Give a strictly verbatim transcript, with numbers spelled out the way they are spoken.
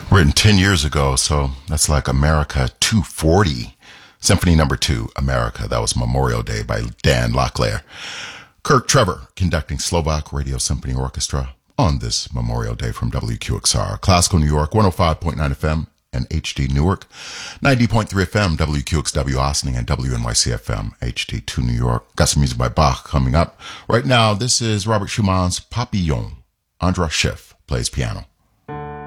Written ten years ago, so that's like America two forty. Symphony number two, America. That was Memorial Day by Dan Locklear. Kirk Trevor conducting Slovak Radio Symphony Orchestra on this Memorial Day from W Q X R. Classical New York, one oh five point nine F M and H D Newark, ninety point three F M, W Q X W Austin, and W N Y C F M, H D two New York. Got some music by Bach coming up. Right now, this is Robert Schumann's Papillon. Andras Schiff plays piano.